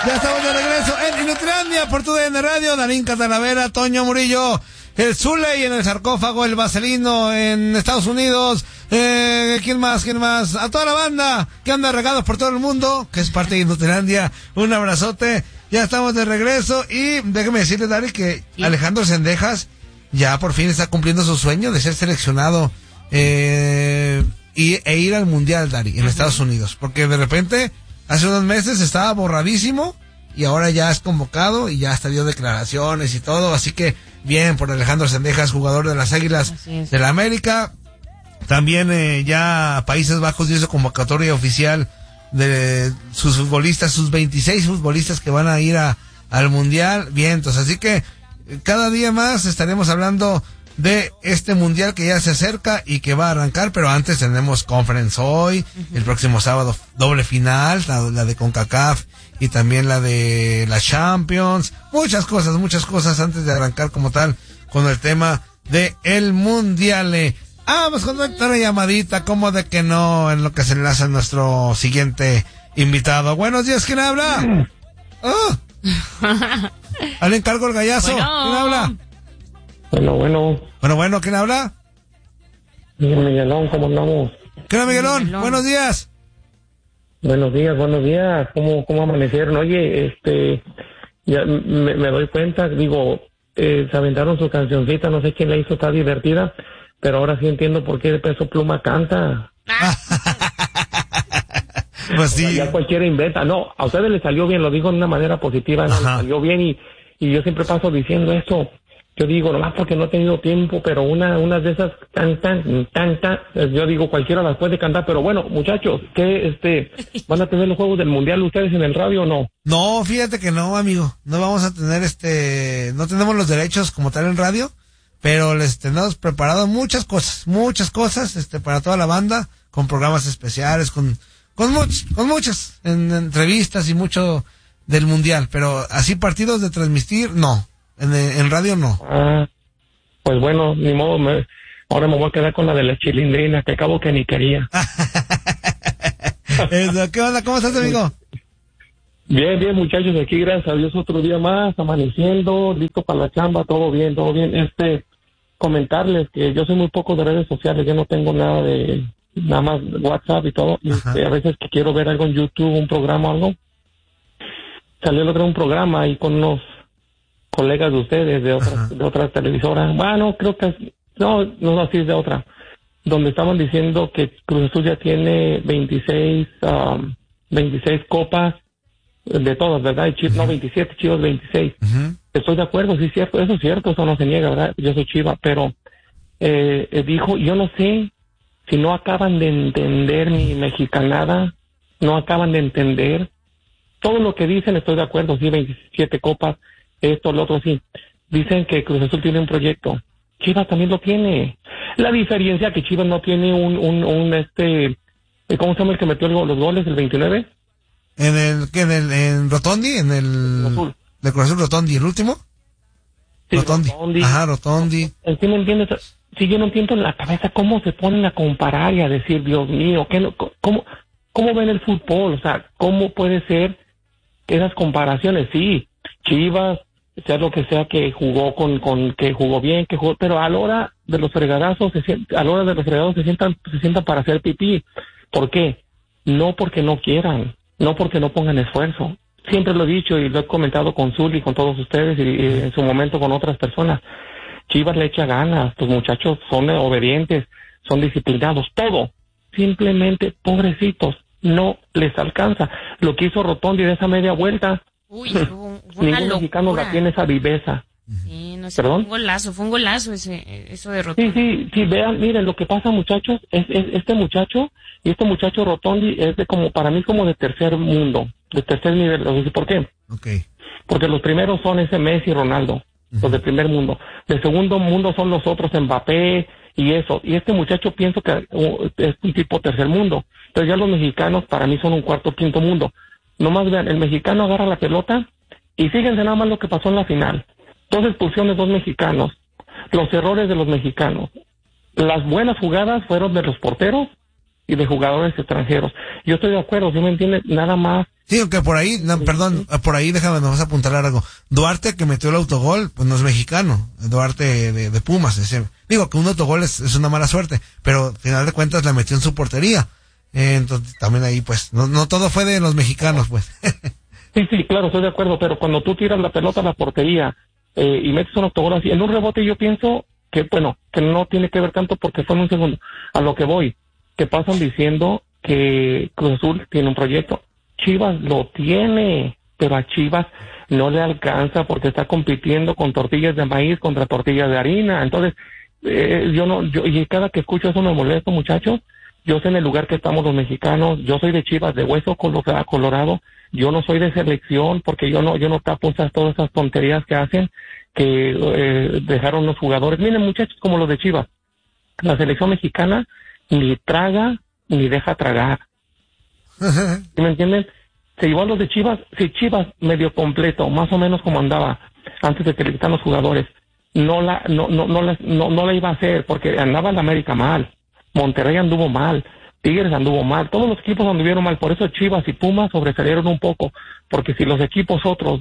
Ya estamos de regreso en Inutilandia por TUDN Radio. Darín Catalavera, Toño Murillo, el Zuley en el sarcófago, el Vaselino en Estados Unidos. ¿Quién más? A toda la banda que anda regados por todo el mundo, que es parte de Inutilandia. Un abrazote. Ya estamos de regreso y déjeme decirle, Dari, que Alejandro Zendejas ya por fin está cumpliendo su sueño de ser seleccionado e ir al Mundial, Dari, en Estados Unidos. Porque de repente, hace unos meses estaba borradísimo y ahora ya es convocado y ya hasta dio declaraciones y todo. Así que bien por Alejandro Zendejas, jugador de las Águilas de la América. También ya Países Bajos dio su convocatoria oficial de sus futbolistas, sus 26 futbolistas que van a ir al Mundial. Vientos, así que cada día más estaremos hablando de este Mundial que ya se acerca y que va a arrancar, pero antes tenemos Conference hoy, el próximo sábado doble final, la de CONCACAF y también la de la Champions, muchas cosas antes de arrancar como tal con el tema de el Mundial. Vamos con otra llamadita, como de que no, en lo que se enlaza nuestro siguiente invitado. Buenos días, ¿quién habla? ¿Alguien cargo el gallazo? Bueno. ¿Quién habla? Bueno, ¿quién habla? Miguelón, ¿cómo andamos? ¿Qué onda, Miguelón? Buenos días. Buenos días, ¿cómo amanecieron? Oye, ya me doy cuenta, digo, se aventaron su cancioncita, no sé quién la hizo, está divertida, pero ahora sí entiendo por qué Peso Pluma canta. Pues sí. O sea, ya cualquiera inventa. No, a ustedes les salió bien, lo digo de una manera positiva, ¿no? Les salió bien y yo siempre paso diciendo esto. Yo digo, nomás porque no he tenido tiempo, pero una de esas yo digo, cualquiera las puede cantar, pero bueno, muchachos, ¿qué, van a tener los Juegos del Mundial ustedes en el radio o no? No, fíjate que no, amigo, no vamos a tener no tenemos los derechos como tal en radio, pero les tenemos preparado muchas cosas, para toda la banda, con programas especiales, con muchas entrevistas y mucho del Mundial, pero así partidos de transmitir, no. En radio no. Pues bueno, ni modo, ahora me voy a quedar con la de la chilindrina, que acabo que ni quería. ¿Qué onda? ¿Cómo estás, amigo? Bien, muchachos, aquí gracias a Dios otro día más, amaneciendo, listo para la chamba, todo bien. Comentarles que yo soy muy poco de redes sociales, yo no tengo nada más WhatsApp y todo, y a veces que quiero ver algo en YouTube, un programa o algo, salió el otro un programa ahí con unos colegas de ustedes de otras televisoras, bueno, creo que no así es de otra, donde estaban diciendo que Cruz Azul ya tiene 26 copas de todas, ¿verdad? Y no, 27, Chivas 26. Estoy de acuerdo, sí es cierto, eso es cierto, eso no se niega, ¿verdad? Yo soy Chiva, pero dijo, yo no sé si no acaban de entender mi mexicanada, no acaban de entender todo lo que dicen, estoy de acuerdo, sí, 27 copas, esto, lo otro, sí. Dicen que Cruz Azul tiene un proyecto. Chivas también lo tiene. La diferencia que Chivas no tiene ¿cómo se llama el que metió los goles, el 29? En Rotondi, Azul. De Cruz Azul Rotondi, ¿el último? Sí, Rotondi. Ajá, Rotondi. ¿Sí me entiendes? Sí, yo no entiendo en la cabeza cómo se ponen a comparar y a decir, Dios mío, ¿cómo ven el fútbol? O sea, ¿cómo puede ser esas comparaciones? Sí, Chivas, sea lo que sea, que jugó que jugó bien, pero a la hora de los fregadazos se sientan para hacer pipí. ¿Por qué? No porque no quieran, no porque no pongan esfuerzo. Siempre lo he dicho y lo he comentado con Zul y con todos ustedes y en su momento con otras personas. Chivas le echa ganas, los muchachos son obedientes, son disciplinados, todo. Simplemente, pobrecitos, no les alcanza. Lo que hizo Rotondi de esa media vuelta, ningún mexicano la tiene esa viveza. Sí, no sé, ¿Perdón? fue un golazo eso de Rotondi. Sí, vean, miren, lo que pasa, muchachos, es este muchacho Rotondi es para mí como de tercer mundo, de tercer nivel. ¿Por qué? Okay. Porque los primeros son ese Messi y Ronaldo, los de primer mundo. De segundo mundo son los otros, Mbappé y eso. Y este muchacho pienso que es un tipo tercer mundo. Entonces ya los mexicanos para mí son un cuarto, quinto mundo. Nomás vean, el mexicano agarra la pelota y fíjense nada más lo que pasó en la final. 2 expulsiones, 2 mexicanos. Los errores de los mexicanos. Las buenas jugadas fueron de los porteros y de jugadores extranjeros. Yo estoy de acuerdo, ¿sí me entiendes? Nada más. Sí, aunque por ahí, por ahí déjame nomás apuntar algo. Duarte, que metió el autogol, pues no es mexicano. Duarte de Pumas. Digo que un autogol es una mala suerte, pero al final de cuentas la metió en su portería. Entonces también ahí pues, no todo fue de los mexicanos, pues. Sí, claro, estoy de acuerdo, pero cuando tú tiras la pelota a la portería y metes un autogol así, en un rebote yo pienso que, bueno, que no tiene que ver tanto porque fue en un segundo. A lo que voy, que pasan diciendo que Cruz Azul tiene un proyecto. Chivas lo tiene, pero a Chivas no le alcanza porque está compitiendo con tortillas de maíz contra tortillas de harina. Entonces, y cada que escucho eso me molesto, muchachos. Yo sé en el lugar que estamos los mexicanos, yo soy de Chivas, de hueso colorado, yo no soy de selección porque yo no tapo todas esas tonterías que hacen, que dejaron los jugadores. Miren, muchachos, como los de Chivas, la selección mexicana ni traga ni deja tragar. ¿Sí me entienden? Se llevó a los de Chivas, si Chivas medio completo, más o menos como andaba antes de que le quitan los jugadores, no la iba a hacer porque andaba en la América mal, Monterrey anduvo mal, Tigres anduvo mal, todos los equipos anduvieron mal, por eso Chivas y Pumas sobresalieron un poco, porque si los equipos otros,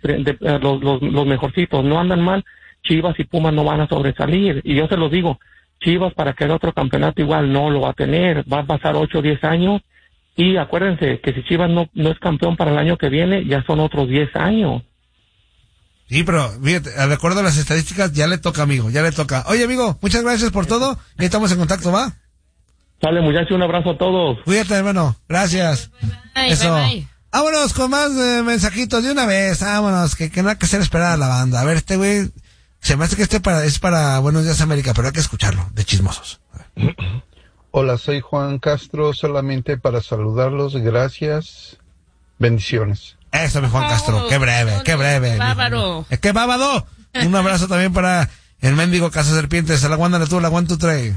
los mejorcitos no andan mal, Chivas y Pumas no van a sobresalir, y yo se los digo, Chivas para que haga otro campeonato igual no lo va a tener, va a pasar 8 o 10 años, y acuérdense que si Chivas no es campeón para el año que viene, ya son otros 10 años. Sí, pero fíjate, de acuerdo a las estadísticas, ya le toca, amigo, ya le toca. Oye, amigo, muchas gracias por todo, y estamos en contacto, ¿va? Sale, muchachos, un abrazo a todos. Cuídate, hermano, gracias. Bye, Eso. bye. Vámonos con más mensajitos de una vez, vámonos, que no hay que hacer esperar a la banda. A ver, este güey, se me hace que es para Buenos Días América, pero hay que escucharlo, de chismosos. Hola, soy Juan Castro, solamente para saludarlos, gracias, bendiciones. Eso, mi Juan Castro, qué breve. Qué bárbaro. ¡Qué bábaro! Un abrazo también para el mendigo Casa Serpientes, a la Wanda tú, la 1, 2, 3.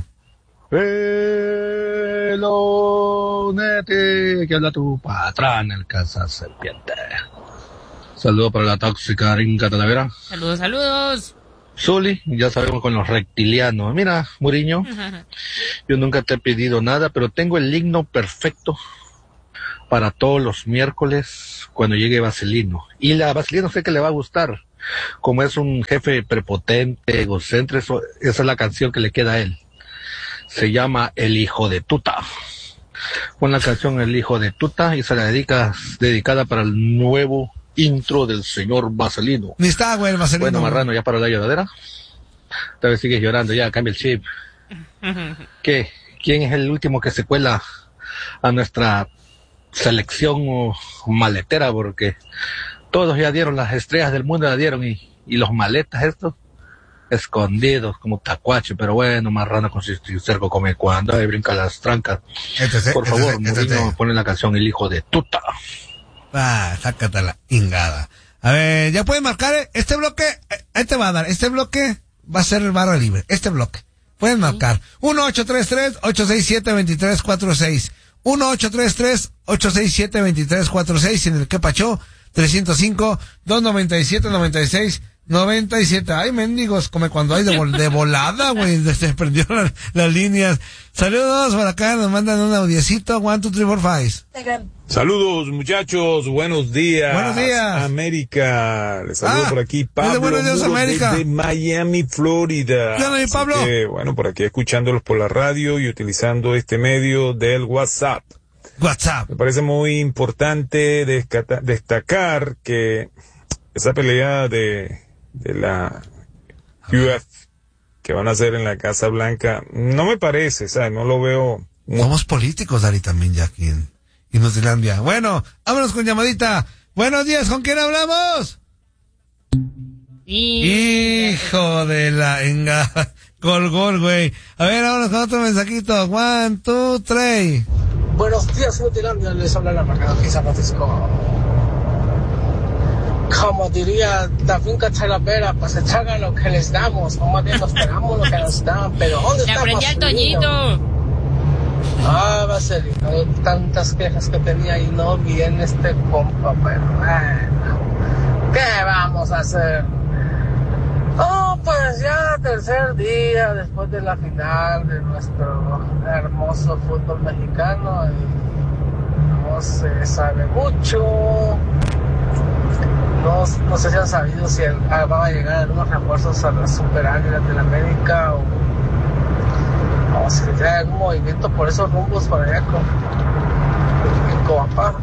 Hello, Nete, que habla tu patrón, el Casa Serpiente. Saludos para la tóxica Rinca Talavera. Saludos. Zuli, ya sabemos con los reptilianos. Mira, Muriño, yo nunca te he pedido nada, pero tengo el himno perfecto para todos los miércoles cuando llegue Vaselino. Y la Vaselino sé que le va a gustar. Como es un jefe prepotente, egocéntrico, esa es la canción que le queda a él. Se llama El Hijo de Tuta. Pon la canción El Hijo de Tuta y se la dedicada para el nuevo intro del señor Vaselino. Ni está, güey, el Vaselino. Bueno, marrano, ya para la lloradera. Tal vez sigues llorando, ya cambia el chip. ¿Qué? ¿Quién es el último que se cuela a nuestra selección maletera? Porque todos ya dieron, las estrellas del mundo ya dieron, y los maletas estos escondidos como tacuache, pero bueno, marrano con su cerco come cuando ahí brinca las trancas. Por favor, Mourinho, pone la canción El Hijo de Tuta. Sácate la ingada. A ver, ya pueden marcar este bloque, ahí te va a dar, este bloque va a ser barra libre, este bloque. Pueden marcar 1-833-867-2346, 1-833-867-2346, en el que pachó 305-297-96-97. Ay, mendigos, como cuando hay de volada, güey, se prendió las líneas. Saludos por acá, nos mandan un audiecito, 1, 2, 3, 4, 5. Saludos, muchachos, buenos días. Buenos días. América. Les saludo por aquí, Pablo. Buenos días, América. De Miami, Florida. ¿Qué onda, mi Pablo? Bueno, por aquí escuchándolos por la radio y utilizando este medio del WhatsApp. Me parece muy importante destacar que esa pelea de la UFC que van a hacer en la Casa Blanca, no me parece, ¿sabes? No lo veo. Somos políticos, Dari, también ya aquí en Nueva Zelanda. Bueno, vámonos con llamadita. Buenos días, ¿con quién hablamos? Hijo de la engada. Gol, güey. A ver, vámonos con otro mensajito. 1, 2, 3. Buenos días, Nutilandia, les habla la marca de San Francisco. Como diría la finca Talavera, pues se tragan lo que les damos, o más bien nos pegamos lo que nos dan, pero ¿dónde está Vaselino? Ya aprendí al Toñito. Vaselino, tantas quejas que tenía y no viene este compa, pero bueno, ¿qué vamos a hacer? pues ya tercer día después de la final de nuestro hermoso fútbol mexicano y no se sabe mucho. No sé si han sabido si van a llegar algunos refuerzos a las Super Águilas de la América o si se trae algún movimiento por esos rumbos para allá en Coapa.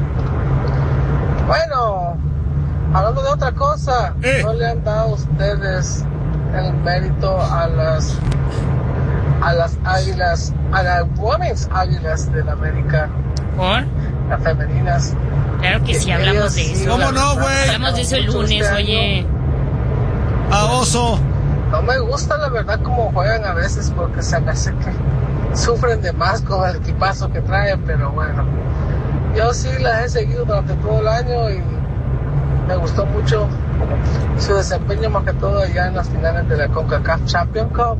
Bueno, hablando de otra cosa, no le han dado ustedes el mérito a las águilas, a las Women's Águilas de la América. ¿Por? Las femeninas. Claro que sí, hablamos de eso. ¿Cómo no, güey? Hablamos de eso el lunes, oye. A oso. No me gusta la verdad cómo juegan a veces porque se me hace que sufren de más con el equipazo que traen, pero bueno. Yo sí las he seguido durante todo el año y me gustó mucho su desempeño, más que todo allá en las finales de la CONCACAF Champions Cup.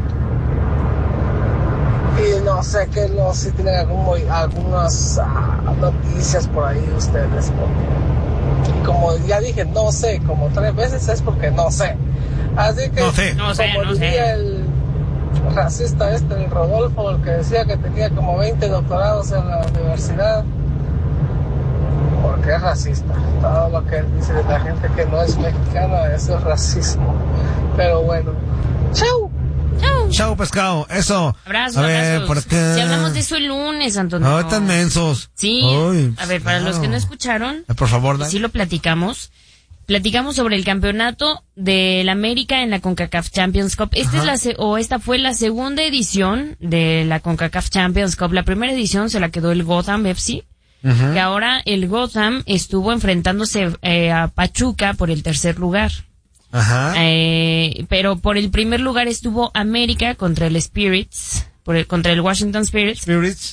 Y no sé si tienen algunas noticias por ahí ustedes. Y como ya dije, no sé, como 3 veces es porque no sé. Así que, no sé. diría el racista el Rodolfo, el que decía que tenía como 20 doctorados en la universidad, porque es racista. Todo lo que él dice de la gente que no es mexicana, eso es racismo. Pero bueno, ¡chau! Chao, pescado, eso. Abrazos, a ver, abrazos. ¿por qué? Si hablamos de eso el lunes, Antonio. No, están mensos. Sí, Ay, a ver, para los que no escucharon, por favor, sí lo platicamos. Platicamos sobre el campeonato del América en la CONCACAF Champions Cup. Esta fue la segunda edición de la CONCACAF Champions Cup. La primera edición se la quedó el Gotham FC. Y ahora el Gotham estuvo enfrentándose a Pachuca por el tercer lugar. Ajá. Pero por el primer lugar estuvo América contra el Spirits, contra el Washington Spirit,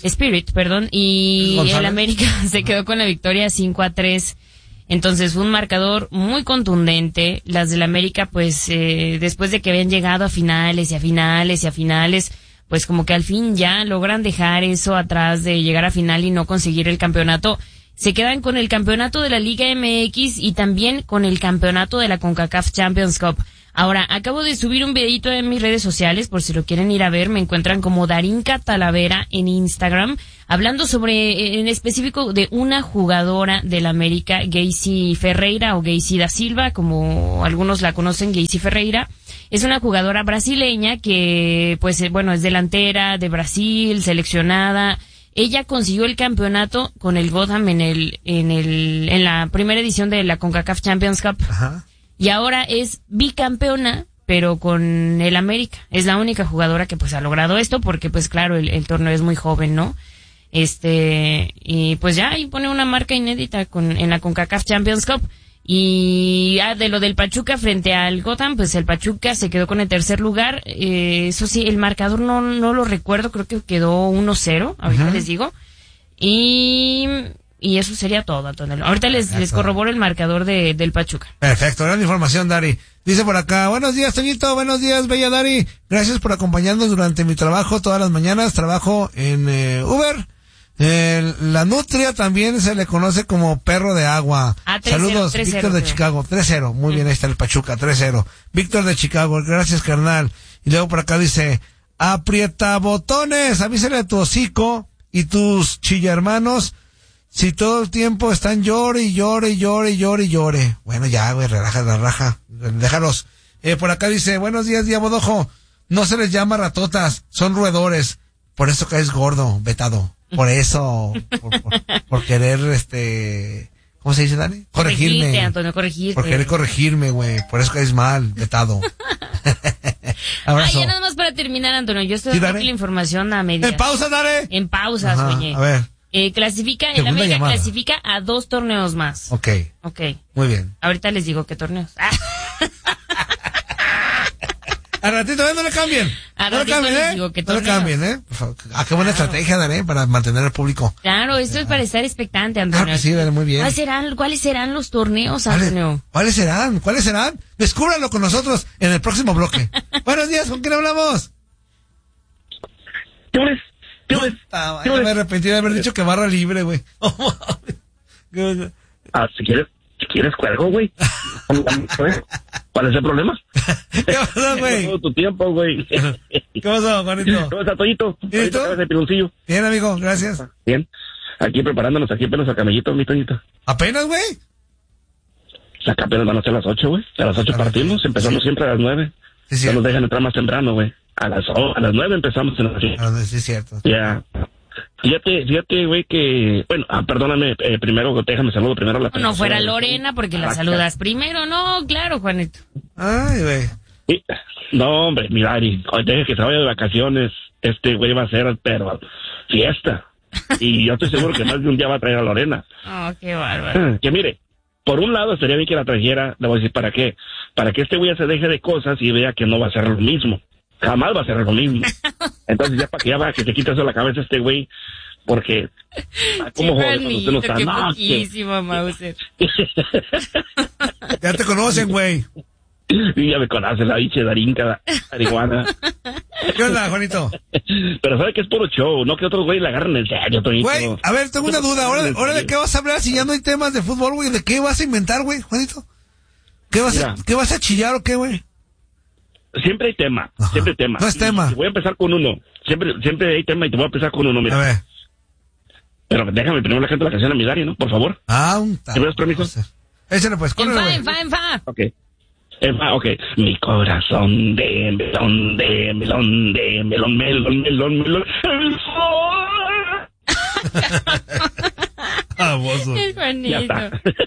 y González. el América se quedó con la victoria 5-3. Entonces fue un marcador muy contundente. Las del América, pues, después de que habían llegado a finales, pues como que al fin ya logran dejar eso atrás de llegar a final y no conseguir el campeonato. Se quedan con el campeonato de la Liga MX y también con el campeonato de la CONCACAF Champions Cup. Ahora, acabo de subir un videito en mis redes sociales, por si lo quieren ir a ver, me encuentran como Darinka Talavera en Instagram, hablando sobre, en específico, de una jugadora del América, Geisy Ferreira o Geisy da Silva, como algunos la conocen, Geisy Ferreira. Es una jugadora brasileña que, pues, bueno, es delantera de Brasil, seleccionada. Ella consiguió el campeonato con el Gotham en la primera edición de la CONCACAF Champions Cup. Ajá. Y ahora es bicampeona, pero con el América. Es la única jugadora que pues ha logrado esto porque pues claro, el torneo es muy joven, ¿no? Y pues ya ahí pone una marca inédita en la CONCACAF Champions Cup. Y de lo del Pachuca frente al Gotham, pues el Pachuca se quedó con el tercer lugar. Eso sí, el marcador no lo recuerdo, creo que quedó 1-0, ahorita les digo. Y eso sería todo, Antonio. Ahorita les corroboro el marcador del Pachuca. Perfecto, gran información, Dari. Dice por acá, buenos días, Toñito, buenos días, bella Dari. Gracias por acompañarnos durante mi trabajo todas las mañanas. Trabajo en Uber. La nutria también se le conoce como perro de agua. 3-0, Saludos, 3-0, Víctor de creo. Chicago, 3-0. Muy bien, ahí está el Pachuca, 3-0. Víctor de Chicago, gracias, carnal. Y luego por acá dice, aprieta botones, avísale a tu hocico y tus chillermanos si todo el tiempo están llore. Bueno, ya, güey, relaja la raja, déjalos. Por acá dice, buenos días, Diabodojo. No se les llama ratotas, son roedores. Por eso caes gordo, vetado. Por eso, por querer, ¿cómo se dice, Dani? Corregirme. Antonio, corregirte. Por querer corregirme, güey. Por eso caes mal, vetado. Abrazo. Ya nada más para terminar, Antonio. Yo estoy Sí, dando dale. aquí la información a medias. ¡En pausa, Dare! En pausas, Ajá, oye. a ver. El Segunda América llamada. clasifica a 2 torneos más. Ok, muy bien. Ahorita les digo qué torneos. Al ratito, no le cambien. Al No le ratito cambien, les digo que No le torneos. cambien, Por favor. Qué buena estrategia, Dare, para mantener al público. Claro, esto es para estar expectante, Claro Antonio. que sí, Dare, muy bien. ¿Cuáles serán los torneos, Antonio? ¿Cuáles serán? Descúbranlo con nosotros en el próximo bloque. Buenos días, ¿con quién hablamos? ¿Qué Yo me arrepentí de haber dicho que barra libre, güey. si quieres cuelgo, güey. ¿Cuál es el problema? ¿Qué pasó, güey? Todo tu tiempo, güey. ¿Qué pasó, Juanito? ¿Cómo está, Toñito? ¿Y tú? Bien, amigo, gracias. Bien. Aquí preparándonos aquí apenas a camellito, mi Toñito. ¿Apenas, güey? Acá apenas van a ser las 8, güey. A las 8 partimos, empezamos siempre a las 9. Sí, ya nos dejan entrar más temprano, güey. A las 9 empezamos en la fiesta. Sí, es cierto. Ya. Fíjate, güey, que... Bueno, perdóname, primero, déjame saludo primero a la persona. No fuera Lorena, porque la saludas primero. No, claro, Juanito. Ay, güey. No, hombre, mira, Ari, deje que se vaya de vacaciones. Este güey va a ser, pero, fiesta. Y yo estoy seguro que más de un día va a traer a Lorena. Oh, qué bárbaro. Que mire, por un lado estaría bien que la trajera, le voy a decir, ¿para qué? Para que este güey se deje de cosas y vea que no va a ser lo mismo. Jamás va a ser lo mismo. Entonces ya para que se quite eso de la cabeza este güey, porque... ¿Cómo joder cuando usted no está? Qué No, poquísimo, Mauser. Ya te conocen, güey. Y ya me conoce la biche darinca, marihuana. ¿Qué onda, Juanito? Pero sabe que es puro show, no que otros güey la agarren en serio, Toñito. Güey, a ver, tengo una duda. ¿Ahora de qué vas a hablar si ya no hay temas de fútbol, güey? ¿De qué vas a inventar, güey, Juanito? ¿Qué vas a chillar o qué, güey? Siempre hay tema, siempre hay tema. No es tema. Y voy a empezar con uno. Siempre hay tema y te voy a empezar con uno, mira. A ver. Pero déjame primero la gente la canción a mi Dari, ¿no? Por favor. ¿Te das permiso? Échale pues, córrele, güey. En fa. Ok. Ok. Mi corazón de melón, melón. Es bonito. Ya está.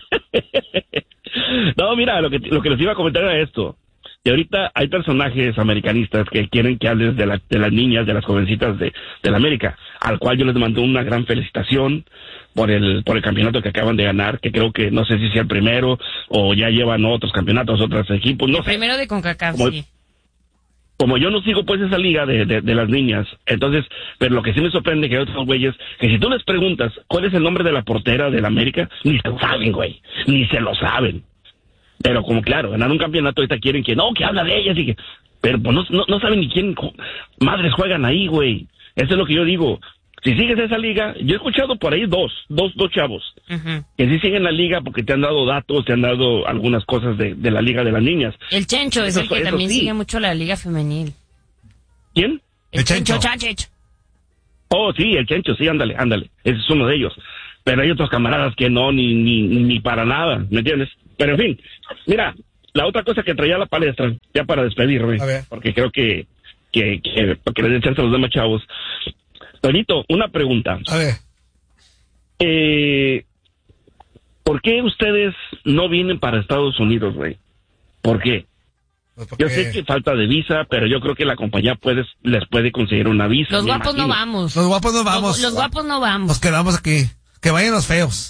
No, mira, lo que les iba a comentar era esto. Y ahorita hay personajes americanistas que quieren que hables de las niñas, de las jovencitas de la América, al cual yo les mando una gran felicitación por el campeonato que acaban de ganar, que creo que no sé si sea el primero o ya llevan otros campeonatos, otros equipos, no sé. Primero de CONCACAF, sí. Como yo no sigo pues esa liga de las niñas, entonces, pero lo que sí me sorprende que hay otros güeyes, que si tú les preguntas cuál es el nombre de la portera de la América, ni se lo saben, güey, ni se lo saben. Pero como claro, ganar un campeonato ahorita quieren que habla de ellas y que, pero pues no saben ni quién madres juegan ahí, güey. Eso es lo que yo digo. Si sigues esa liga, yo he escuchado por ahí dos chavos que sí siguen la liga porque te han dado datos, te han dado algunas cosas de la liga de las niñas. El Chencho es el que también sigue mucho la liga femenil. ¿Quién? El Chencho Cháchech. Oh, sí, el Chencho, sí, ándale. Ese es uno de ellos. Pero hay otros camaradas que no, ni para nada, ¿me entiendes? Pero en fin, mira, la otra cosa que traía a la palestra, ya para despedirme, porque creo que les den chance a los demás chavos. Toñito, una pregunta. A ver. ¿Por qué ustedes no vienen para Estados Unidos, güey? ¿Por qué? Pues yo sé que falta de visa, pero yo creo que la compañía les puede conseguir una visa. Los guapos no vamos. Los guapos no vamos. Los guapos no vamos. Nos quedamos aquí. Que vayan los feos.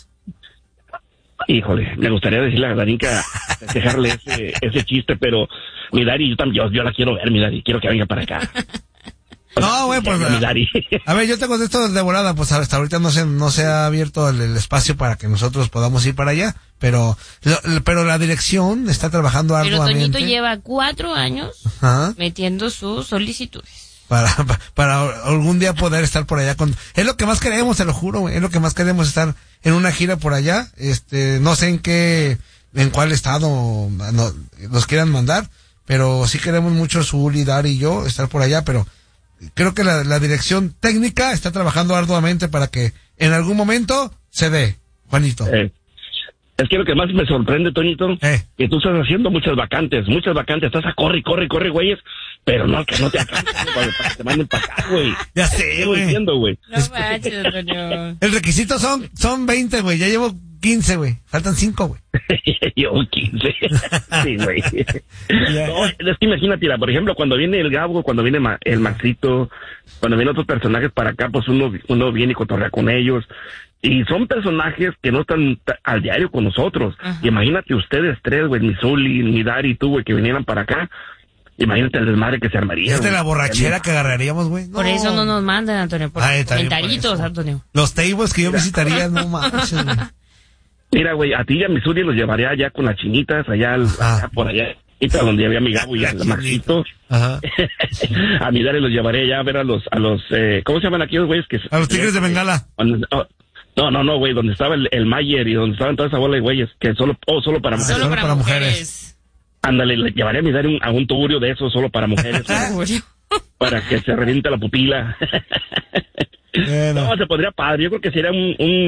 Híjole, me gustaría decirle a Darinka, dejarle ese chiste, pero mi Dari, yo la quiero ver, mi Dari, quiero que venga para acá. No, güey, pues a ver, yo te contesto de volada, pues hasta ahorita no se ha abierto el espacio para que nosotros podamos ir para allá, pero la dirección está trabajando arduamente. Pero Toñito lleva 4 años metiendo sus solicitudes. Para algún día poder estar por allá es lo que más queremos, te lo juro, güey, es lo que más queremos, estar en una gira por allá, no sé en cuál estado nos quieran mandar, pero sí queremos mucho Zuli, Dari y yo estar por allá, pero creo que la dirección técnica está trabajando arduamente para que en algún momento se dé, Juanito. Es que lo que más me sorprende, Toñito, que tú estás haciendo muchas vacantes, estás a corre, güeyes, pero no, que no te alcanzan para que te manden para acá, güey. Ya sé, güey. Entiendo, güey. No manches, Toño. El requisito son 20, güey, ya llevo 15, güey, faltan 5, güey. Yo 15. Sí, güey. No, es que imagínate, por ejemplo, cuando viene el Gabo, cuando viene el Maxito, cuando vienen otros personajes para acá, pues uno viene y cotorrea con ellos. Y son personajes que no están al diario con nosotros. Y imagínate ustedes tres, güey, mi Zuli, mi Dari y tú, güey, que vinieran para acá. Imagínate el desmadre que se armaría. La borrachera que agarraríamos, güey. Por eso no nos mandan, Antonio. Por comentaritos, Antonio. Los tables que yo visitaría, no manches, güey. Mira, güey, a ti y a mi Zuli los llevaré allá con las chinitas, allá por allá. Donde había a mi Gabo y a Maxito. A mi Dari los llevaré allá a ver a los ¿cómo se llaman aquí los güeyes? A los Tigres de Bengala. No, güey, donde estaba el Mayer y donde estaban toda esa bola de güeyes, que solo para mujeres. Solo para mujeres. Ándale, le llevaré a mi dar a un tuburio de eso solo para mujeres. Para que se reviente la pupila. Bueno. No, se podría padre. Yo creo que sería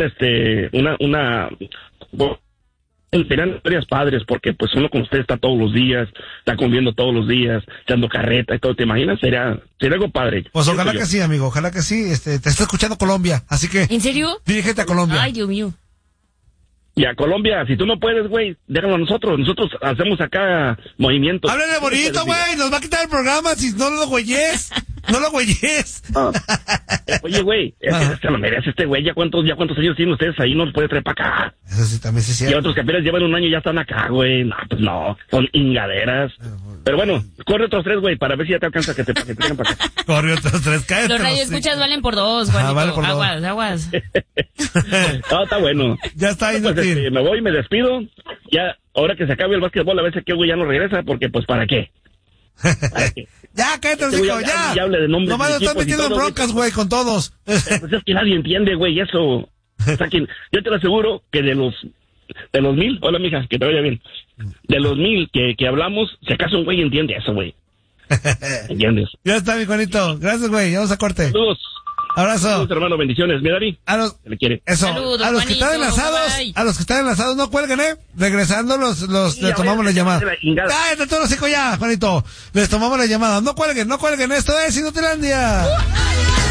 serían historias padres, porque pues uno con usted está todos los días, está comiendo todos los días, echando carreta y todo, ¿te imaginas? Sería algo padre. Pues ojalá que sí, amigo, ojalá que sí. Te está escuchando Colombia, así que... ¿En serio? Dirígete a Colombia. Ay, Dios mío. Y a Colombia, si tú no puedes, güey, déjalo a nosotros hacemos acá movimientos. Háblale bonito, güey, nos va a quitar el programa si no lo güeyes. No lo güeyes. Ah. Oye, güey, se lo merece este güey. ¿Ya cuántos años tienen ustedes ahí? No los puede traer para acá. Eso sí, también sí es cierto. Y otros que apenas llevan un año y ya están acá, güey. No, pues no, son ingaderas. Pero bueno, corre otros 3, güey, para ver si ya te alcanza que te traigan para acá. Corre otros 3, cállate. Los radioescuchas valen por 2, Juanito. Vale por aguas. No, está bueno. Ya está ahí, pues, me voy, me despido. Ya, ahora que se acabe el básquetbol, a ver si aquel güey ya no regresa, porque pues ¿para qué? Ya, cállate, hijo, ya. Nomás lo están metiendo en broncas, güey, con todos. Pues es que nadie entiende, güey, eso. O sea, yo te lo aseguro que de los 1000, hola mija, que te vaya bien. De los 1000 que hablamos, si acaso un güey entiende eso, güey. ¿Entiendes? Ya está, mi Juanito. Gracias, güey. Vamos a corte. Saludos. Abrazo. Saludos, hermano, bendiciones. ¿Mi Dari? Se le quiere. Eso. Saludos, a los que están enlazados, no cuelguen, Regresando les tomamos la llamada. Cállate todos los hijos ya, Juanito. Les tomamos la llamada. No cuelguen, esto es Inutilandia.